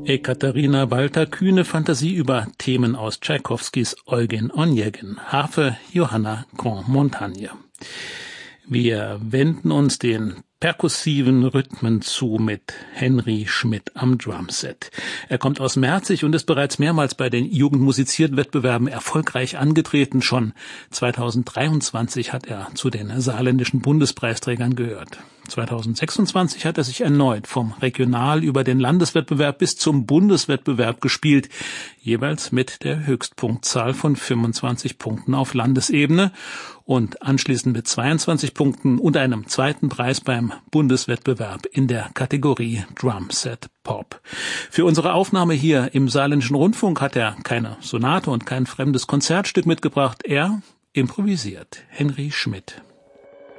Ekaterina Walter, kühne Fantasie über Themen aus Tschaikowskis Eugen Onegin, Harfe Johanna Grand Montagne. Wir wenden uns den perkussiven Rhythmen zu mit Henry Schmidt am Drumset. Er kommt aus Merzig und ist bereits mehrmals bei den Jugendmusiziert-Wettbewerben erfolgreich angetreten. Schon 2023 hat er zu den saarländischen Bundespreisträgern gehört. 2026 hat er sich erneut vom Regional- über den Landeswettbewerb bis zum Bundeswettbewerb gespielt, jeweils mit der Höchstpunktzahl von 25 Punkten auf Landesebene und anschließend mit 22 Punkten und einem zweiten Preis beim Bundeswettbewerb in der Kategorie Drumset Pop. Für unsere Aufnahme hier im Saarländischen Rundfunk hat er keine Sonate und kein fremdes Konzertstück mitgebracht. Er improvisiert. Henry Schmidt.